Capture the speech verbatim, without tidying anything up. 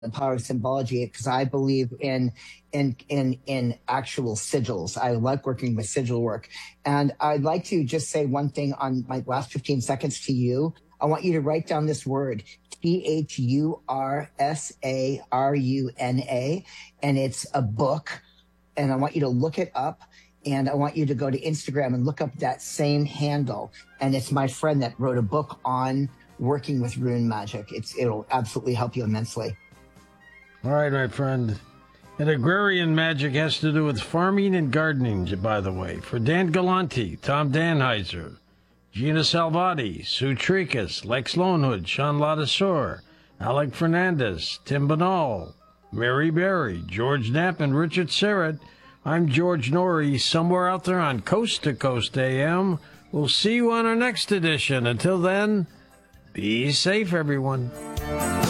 the power of symbology because I believe in in in in actual sigils. I like working with sigil work. And I'd like to just say one thing on my last fifteen seconds to you. I want you to write down this word, T H U R S A R U N A, and it's a book. And I want you to look it up. And I want you to go to Instagram and look up that same handle. And it's my friend that wrote a book on working with rune magic. It's It'll absolutely help you immensely. All right, my friend. And agrarian magic has to do with farming and gardening, by the way. For Dan Galante, Tom Danheiser, Gina Salvati, Sue Tricas, Lex Lonehood, Sean Ladasor, Alec Fernandez, Tim Banal, Mary Berry, George Knapp, and Richard Serrett, I'm George Norrie, somewhere out there on Coast to Coast A M. We'll see you on our next edition. Until then, be safe, everyone.